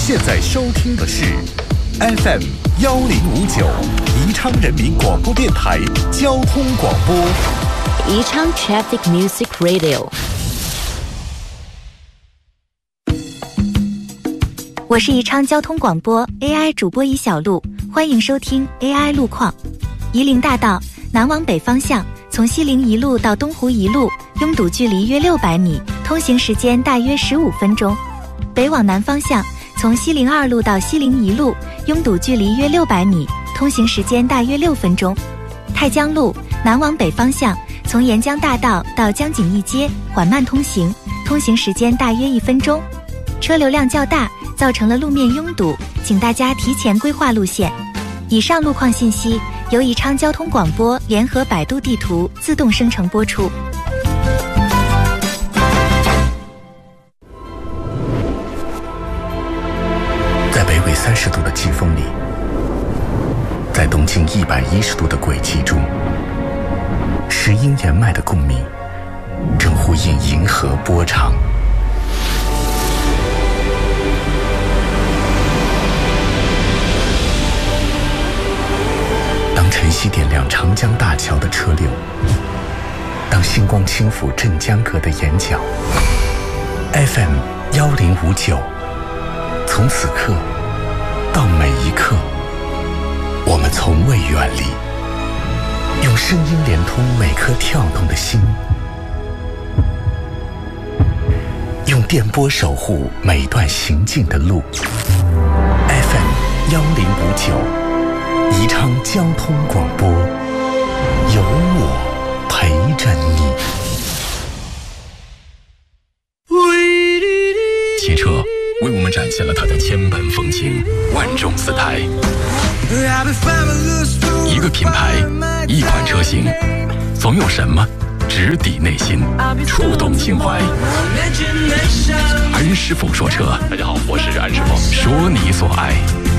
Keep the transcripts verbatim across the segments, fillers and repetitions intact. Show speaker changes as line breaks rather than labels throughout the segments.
现在收听的是 F M 幺零五九宜昌人民广播电台交通广播。
宜昌 Traffic Music Radio。
我是宜昌交通广播 A I 主播宜小璐，欢迎收听 A I 路况。夷陵大道南往北方向，从西陵一路到东湖一路，拥堵距离约六百米，通行时间大约十五分钟。北往南方向，从西陵二路到西陵一路，拥堵距离约六百米，通行时间大约六分钟。太江路南往北方向，从沿江大道到江景义街缓慢通行，通行时间大约一分钟。车流量较大，造成了路面拥堵，请大家提前规划路线。以上路况信息由宜昌交通广播联合百度地图自动生成播出。
在北纬三十度的季风里，在东经一百一十度的轨迹中，石英岩脉的共鸣正呼应银河波长。当晨曦点亮长江大桥的车流，当星光轻抚镇江阁的眼角， F M 幺零五九，从此刻到每一刻，我们从未远离，用声音连通每颗跳动的心，用电波守护每段行进的路。 F M 幺零五九，宜昌交通广播，有我陪着你。汽车为我们展现了它的千般风情，万种姿态。一个品牌，一款车型，总有什么直抵内心，触动心怀。安师傅说车，大家好，我是安师傅，说你所爱。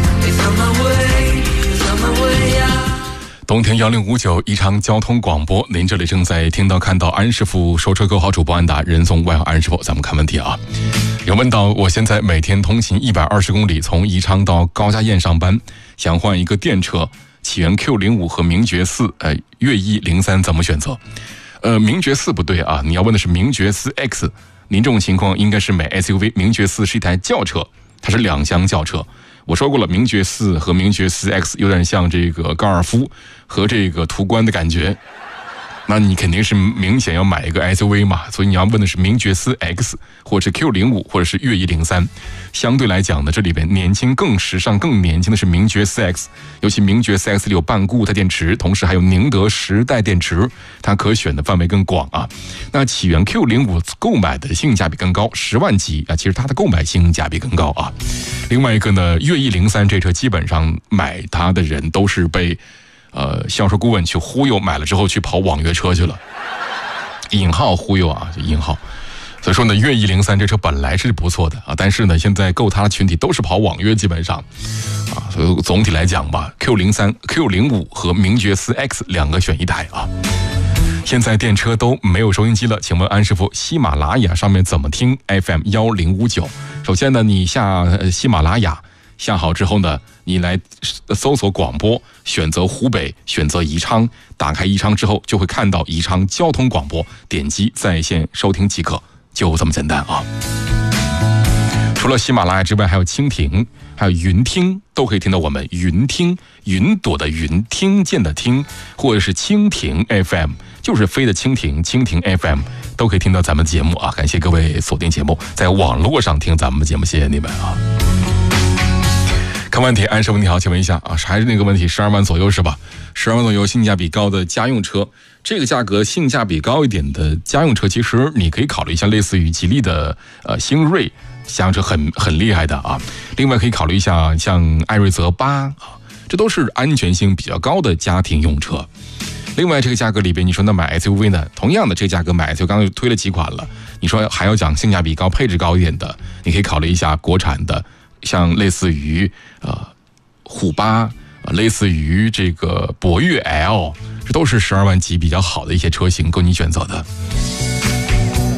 冬天幺零五九宜昌交通广播，您这里正在听到看到安师傅说车，各号主播安达，人送外号安师傅。咱们看问题啊，有问到我现在每天通勤一百二十公里，从宜昌到高家堰上班，想换一个电车，启源 Q 零五 和名爵四，呃，粤 一零三怎么选择？呃，名爵四不对啊，你要问的是名爵四 X。您这种情况应该是买 S U V， 名爵四是一台轿车，它是两厢轿车。我说过了，名爵四和名爵四 X 有点像这个高尔夫和这个途观的感觉，那你肯定是明显要买一个 S U V 嘛，所以你要问的是名爵四 X 或者是 Q 零五 或者是粤一零三。相对来讲呢，这里边年轻更时尚更年轻的是名爵四 X， 尤其名爵四 X 里有半固态电池，同时还有宁德时代电池，它可选的范围更广啊。那启源 Q 零五 购买的性价比更高，十万级啊，其实它的购买性价比更高啊。另外一个呢，粤一零三这车基本上买它的人都是被呃销售顾问去忽悠，买了之后去跑网约车去了，引号忽悠啊，引号。所以说呢，粤一零三这车本来是不错的啊，但是呢，现在购它的群体都是跑网约，基本上啊，所以总体来讲吧 ，Q 零三、Q 零五 和名爵四 X 两个选一台啊。现在电车都没有收音机了，请问安师傅，喜马拉雅上面怎么听 F M 幺零五九？首先呢，你下喜马拉雅，下好之后呢，你来搜索广播，选择湖北，选择宜昌，打开宜昌之后就会看到宜昌交通广播，点击在线收听即可，就这么简单啊。除了喜马拉雅之外，还有蜻蜓，还有云听，都可以听到我们。云听，云朵的云，听见的听，或者是蜻蜓 F M， 就是飞的蜻蜓，蜻蜓 F M 都可以听到咱们节目啊！感谢各位锁定节目，在网络上听咱们节目，谢谢你们啊！看问题，安师傅你好，请问一下啊，还是那个问题，十二万左右是吧？十二万左右性价比高的家用车，这个价格性价比高一点的家用车，其实你可以考虑一下，类似于吉利的呃星瑞。家用车很很厉害的啊，另外可以考虑一下像艾瑞泽八啊，这都是安全性比较高的家庭用车。另外这个价格里边，你说那买 S U V 呢？同样的这个价格买 S U V， 刚刚推了几款了，你说还要讲性价比高、配置高一点的，你可以考虑一下国产的，像类似于呃虎八，类似于这个博越 L， 这都是十二万级比较好的一些车型，供你选择的。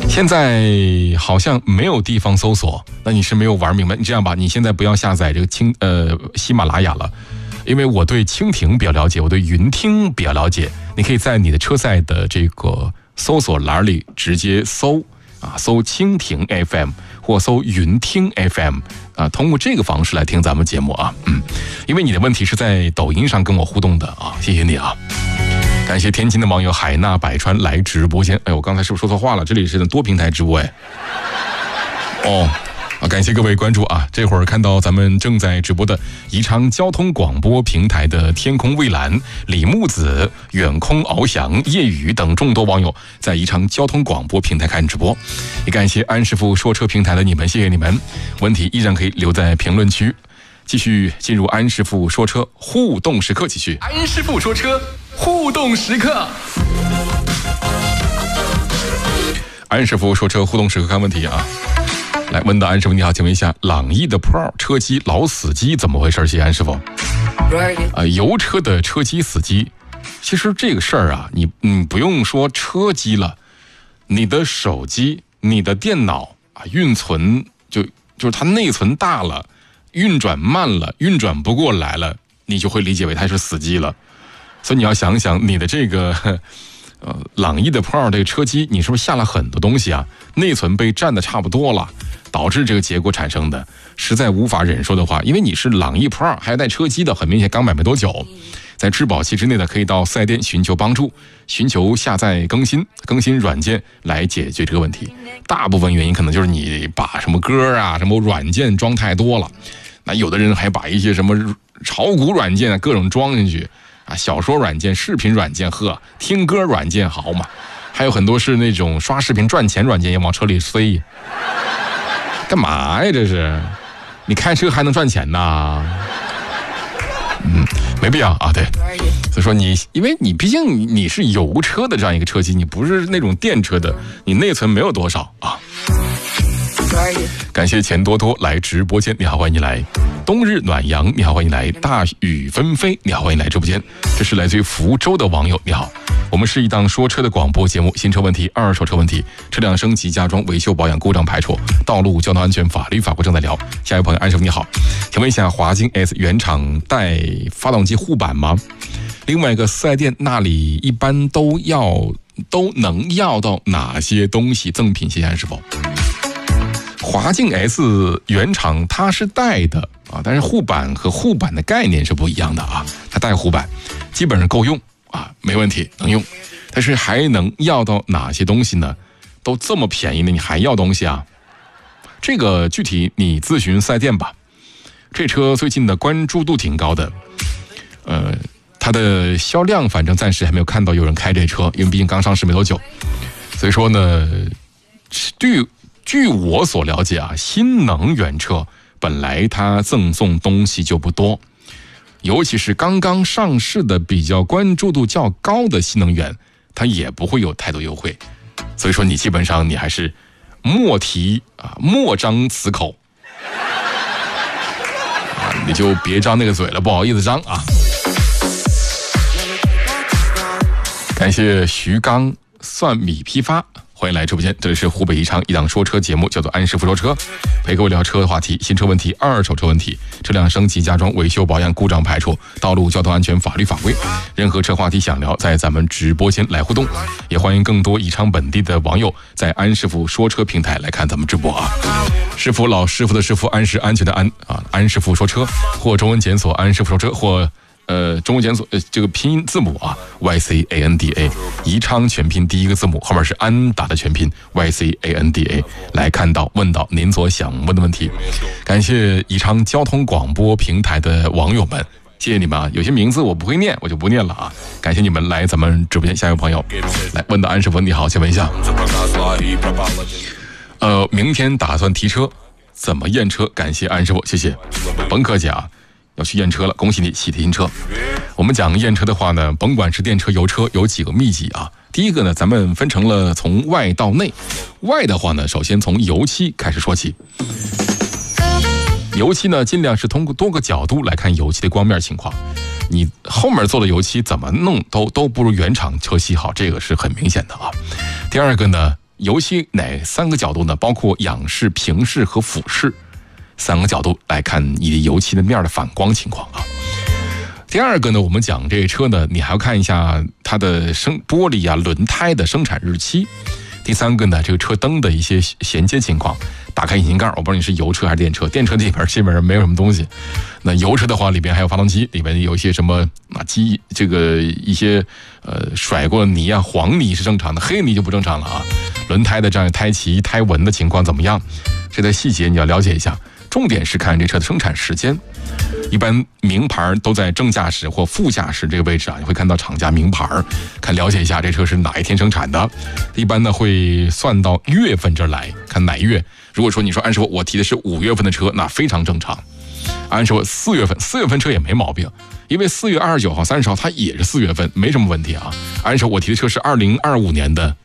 现在好像没有地方搜索，那你是没有玩明白。你这样吧，你现在不要下载这个蜻呃喜马拉雅了，因为我对蜻蜓比较了解，我对云听比较了解。你可以在你的车载的这个搜索栏里直接搜啊，搜蜻蜓 F M 或搜云听 F M 啊，通过这个方式来听咱们节目啊。嗯，因为你的问题是在抖音上跟我互动的啊，谢谢你啊。感谢天津的网友海纳百川来直播间。哎，我刚才是不是说错话了？这里是多平台直播哎。哦，啊，感谢各位关注啊！这会儿看到咱们正在直播的宜昌交通广播平台的天空蔚蓝、李木子、远空翱翔、夜雨等众多网友在宜昌交通广播平台看直播，也感谢安师傅说车平台的你们，谢谢你们。问题依然可以留在评论区。继续进入安师傅说车互动时刻，继续安师傅说车互动时刻。安师傅说车互动时刻看问题啊，来问到安师傅你好，请问一下，朗逸的 Pro 车机老死机怎么回事？谢谢安师傅。啊，油车的车机死机，其实这个事儿啊，你你不用说车机了，你的手机、你的电脑啊，运存就就是它内存大了。运转慢了，运转不过来了，你就会理解为它是死机了。所以你要想想你的这个呃朗逸的 Pro 这个车机，你是不是下了很多东西啊？内存被占的差不多了，导致这个结果产生的，实在无法忍受的话，因为你是朗逸 Pro 还带车机的，很明显刚买没多久，在质保期之内的，可以到四 S 店寻求帮助，寻求下载更新更新软件来解决这个问题。大部分原因可能就是你把什么歌啊、什么软件装太多了。那有的人还把一些什么炒股软件啊各种装进去啊，小说软件、视频软件，呵，听歌软件好嘛，还有很多是那种刷视频赚钱软件也往车里塞，干嘛呀这是？你开车还能赚钱呐？嗯，没必要啊，对。所以说你，因为你毕竟你是油车的这样一个车机，你不是那种电车的，你内存没有多少啊。感谢钱多多来直播间，你好，欢迎你来。冬日暖阳，你好，欢迎来。大雨纷飞，你好，欢迎来直播间。这是来自于福州的网友，你好。我们是一档说车的广播节目，新车问题、二手车问题、车辆升级、加装、维修保养、故障排除、道路交通安全、法律法规正在聊。下一位朋友安师傅你好，请问一下，华金 S 原厂带发动机护板吗？另外一个四 S 店那里一般都要都能要到哪些东西赠品？谢谢安师傅。华境 S 原厂它是带的啊，但是护板和护板的概念是不一样的啊。它带护板基本上够用啊，没问题能用，但是还能要到哪些东西呢？都这么便宜了，你还要东西啊？这个具体你咨询四 S 店吧。这车最近的关注度挺高的，呃，它的销量反正暂时还没有看到有人开这车，因为毕竟刚上市没多久，所以说呢，据据我所了解啊，新能源车本来它赠送东西就不多，尤其是刚刚上市的比较关注度较高的新能源，它也不会有太多优惠。所以说你基本上你还是莫提啊，莫张此口啊，你就别张那个嘴了，不好意思张啊。感谢徐刚蒜米批发。欢迎来直播间，这里是湖北宜昌一档说车节目，叫做安师傅说车，陪各位聊车的话题，新车问题、二手车问题、车辆升级、加装、维修保养、故障排除、道路交通安全、法律法规，任何车话题想聊，在咱们直播间来互动。也欢迎更多宜昌本地的网友在安师傅说车平台来看咱们直播啊。师傅老师傅的师傅，安是安全的安啊，安师傅说车，或中文检索安师傅说车，或呃，中文检索呃这个拼音字母啊 ，Y C A N D A， 宜昌全拼第一个字母，后面是安达的全拼 Y C A N D A， 来看到问到您所想问的问题。感谢宜昌交通广播平台的网友们，谢谢你们啊！有些名字我不会念，我就不念了啊。感谢你们来咱们直播间，下一位朋友来问到安师傅你好，请问一下，呃，明天打算提车，怎么验车？感谢安师傅，谢谢。甭客气啊。要去验车了，恭喜你喜提新车。我们讲验车的话呢，甭管是电车、油车，有几个秘籍啊。第一个呢，咱们分成了从外到内。外的话呢，首先从油漆开始说起。油漆呢，尽量是通过多个角度来看油漆的光面情况。你后面做的油漆怎么弄都都不如原厂车漆好，这个是很明显的啊。第二个呢， 尤其哪三个角度呢？包括仰视、平视和俯视三个角度来看你的油漆的面的反光情况啊。第二个呢，我们讲这车呢，你还要看一下它的生玻璃啊、轮胎的生产日期。第三个呢，这个车灯的一些衔接情况。打开引擎盖，我不知道你是油车还是电车，电车里边基本上没有什么东西。那油车的话，里边还有发动机，里边有一些什么啊机，这个一些呃甩过泥啊，黄泥是正常的，黑泥就不正常了啊。轮胎的这样胎旗、胎纹的情况怎么样？这些细节你要了解一下。重点是看这车的生产时间。一般名牌都在正驾驶或副驾驶这个位置啊，你会看到厂家名牌，看了解一下这车是哪一天生产的。一般呢会算到月份这儿来，看哪月。如果说你说安师傅我提的是五月份的车，那非常正常。安师傅四月份，四月份车也没毛病，因为四月二十九号、三十号它也是四月份，没什么问题啊。安师傅我提的车是二零二五年的。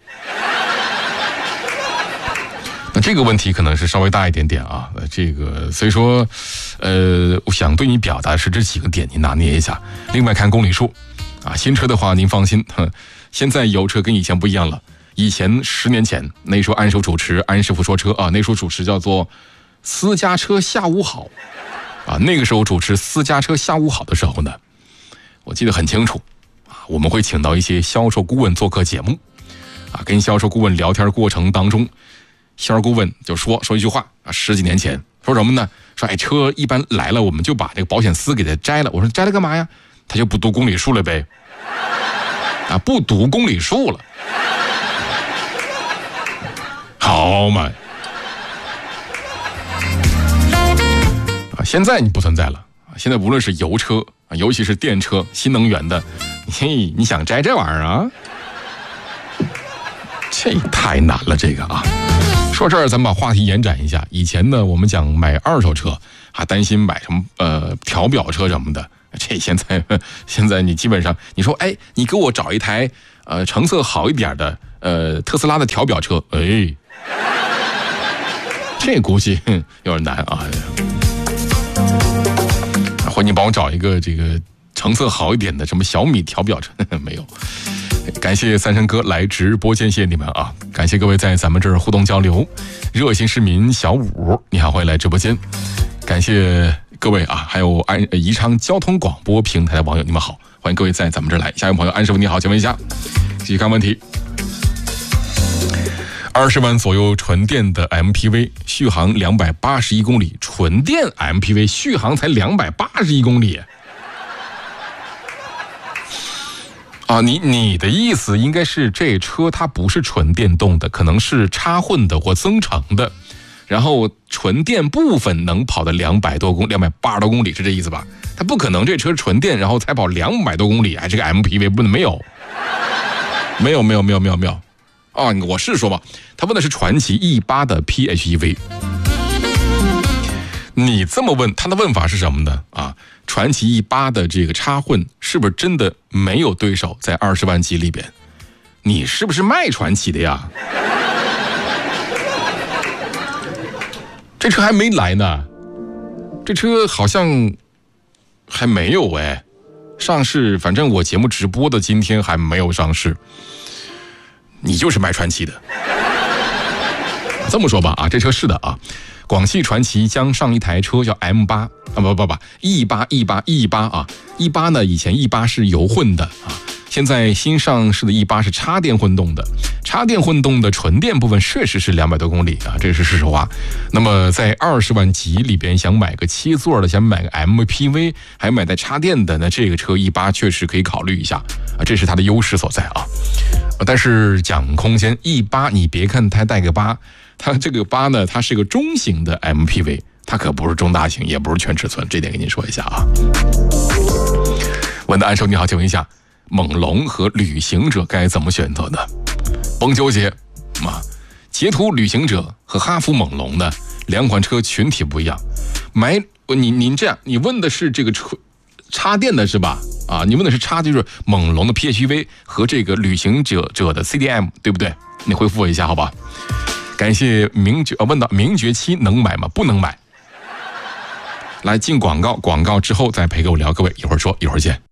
那这个问题可能是稍微大一点点啊，这个所以说，呃，我想对你表达的是这几个点，你拿捏一下。另外看公里数，啊，新车的话您放心，现在油车跟以前不一样了。以前十年前那时候安师傅主持安师傅说车啊，那时候主持叫做私家车下午好，啊，那个时候主持私家车下午好的时候呢，我记得很清楚，啊，我们会请到一些销售顾问做客节目，啊，跟销售顾问聊天过程当中。销售顾问就说说一句话啊，十几年前说什么呢？说哎，车一般来了，我们就把这个保险丝给它摘了。我说摘了干嘛呀？他就不读公里数了呗，啊，不读公里数了，好嘛？啊，现在你不存在了啊！现在无论是油车啊，尤其是电车、新能源的，嘿，你想摘这玩意儿啊？这太难了，这个啊。说这儿，咱们把话题延展一下。以前呢，我们讲买二手车，还担心买什么呃调表车什么的。这现在现在你基本上，你说哎，你给我找一台呃成色好一点的呃特斯拉的调表车，哎，这估计有点难啊。或你帮我找一个这个成色好一点的什么小米调表车，没有。感谢三山哥来直播间，谢谢你们啊！感谢各位在咱们这儿互动交流。热心市民小五，你好，欢迎来直播间。感谢各位啊，还有安宜昌交通广播平台的网友，你们好，欢迎各位在咱们这儿来。下一位朋友安师傅你好，请问一下，继续看问题。二十万左右纯电的 M P V 续航两百八十一公里，纯电 M P V 续航才两百八十一公里。啊，你你的意思应该是这车它不是纯电动的，可能是插混的或增程的，然后纯电部分能跑的两百多公两百八十多公里，是这意思吧？它不可能这车纯电然后才跑两百多公里，哎，这个 M P V 不能没有，没有没有没有没有没有，啊，我是说吧，他问的是传祺 E 八 的 P H E V。你这么问，他的问法是什么呢？啊，传祺 E 八 的这个插混是不是真的没有对手在二十万级里边？你是不是卖传祺的呀？这车还没来呢，这车好像还没有哎，上市，反正我节目直播的今天还没有上市。你就是卖传祺的。这么说吧啊，这车是的啊。广汽传祺将上一台车叫 M 八 啊，不不不 E 八 E 八 E 八 啊 E 八 呢，以前 E 八 是油混的啊，现在新上市的 E 八 是插电混动的，插电混动的纯电部分确实是两百多公里啊，这是事实话。那么在二十万级里边想买个七座的，想买个 M P V 还买带插电的，那这个车 E 八 确实可以考虑一下啊，这是它的优势所在啊。但是讲空间 E 八 你别看它带个八，它这个八呢，它是个中型的 M P V， 它可不是中大型，也不是全尺寸，这点跟您说一下啊。问的安手你好，请问一下，猛龙和旅行者该怎么选择呢？甭纠结啊，捷途旅行者和哈弗猛龙呢，两款车群体不一样。买你您这样，你问的是这个车插电的是吧？啊，你问的是插就是猛龙的 P H E V 和这个旅行者者的 C D M， 对不对？你回复我一下好吧？感谢名爵，问到名爵七能买吗？不能买。来进广告，广告之后再陪各位聊，各位一会儿说，一会儿见。